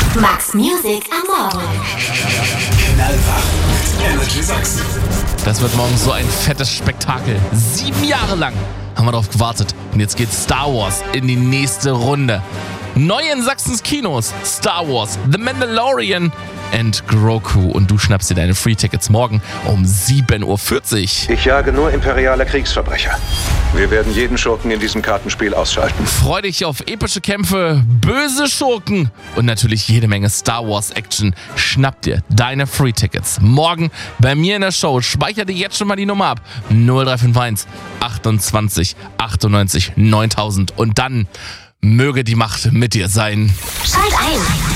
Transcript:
Max Music am Morgen. Knallwach mit Energy Sachsen. Das wird morgen so ein fettes Spektakel. 7 Jahre lang haben wir darauf gewartet. Und jetzt geht Star Wars in die nächste Runde. Neu in Sachsens Kinos. Star Wars, The Mandalorian and Grogu. Und du schnappst dir deine Free-Tickets morgen um 7:40 Uhr. Ich jage nur imperiale Kriegsverbrecher. Wir werden jeden Schurken in diesem Kartenspiel ausschalten. Freu dich auf epische Kämpfe, böse Schurken und natürlich jede Menge Star Wars Action. Schnapp dir deine Free-Tickets morgen bei mir in der Show. Speicher dir jetzt schon mal die Nummer ab. 0351 28 98 9000. Und dann möge die Macht mit dir sein. Schalt ein.